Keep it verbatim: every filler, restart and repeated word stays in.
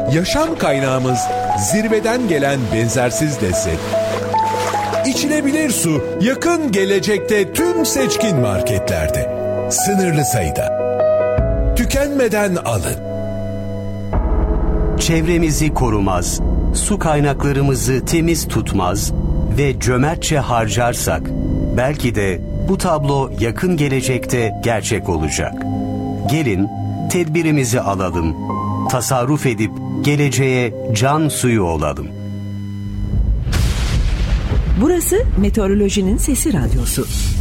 Yaşam kaynağımız zirveden gelen benzersiz lezzet. İçilebilir su yakın gelecekte tüm seçkin marketlerde. Sınırlı sayıda. Tükenmeden alın. Çevremizi korumaz, su kaynaklarımızı temiz tutmaz ve cömertçe harcarsak belki de bu tablo yakın gelecekte gerçek olacak. Gelin tedbirimizi alalım, tasarruf edip geleceğe can suyu olalım. Burası Meteorolojinin Sesi Radyosu.